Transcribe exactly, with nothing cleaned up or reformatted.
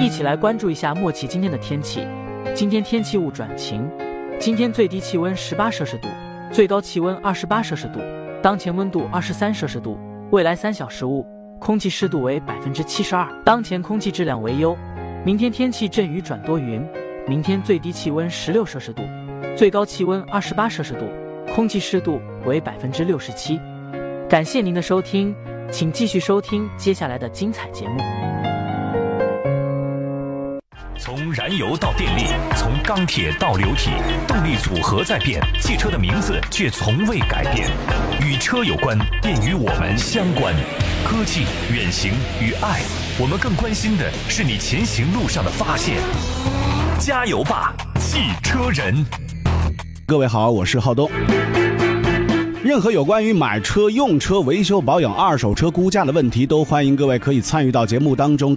一起来关注一下莫奇今天的天气。今天天气雾转晴，今天最低气温十八摄氏度，最高气温二十八摄氏度，当前温度二十三摄氏度。未来三小时雾，空气湿度为百分之七十二，当前空气质量为优。明天天气阵雨转多云，明天最低气温十六摄氏度，最高气温二十八摄氏度，空气湿度为百分之六十七。感谢您的收听，请继续收听接下来的精彩节目。 从燃油到电力，从钢铁到流体，动力组合在变，汽车的名字却从未改变。与车有关，便与我们相关。科技、远行与爱，我们更关心的是你前行路上的发现。加油吧，汽车人！ 各位好，我是浩东。任何有关于买车、用车、维修保养、二手车估价的问题，都欢迎各位可以参与到节目当中。